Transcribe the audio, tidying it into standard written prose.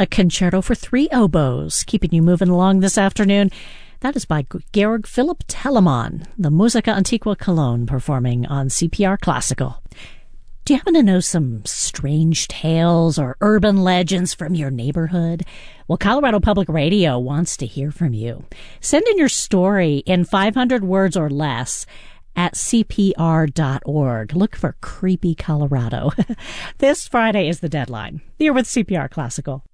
a concerto for three oboes, keeping you moving along this afternoon. That is by Georg Philipp Telemann, the Musica Antiqua Cologne, performing on CPR Classical. Do you happen to know some strange tales or urban legends from your neighborhood? Well, Colorado Public Radio wants to hear from you. Send in your story in 500 words or less at CPR.org. Look for Creepy Colorado. This Friday is the deadline. You're with CPR Classical.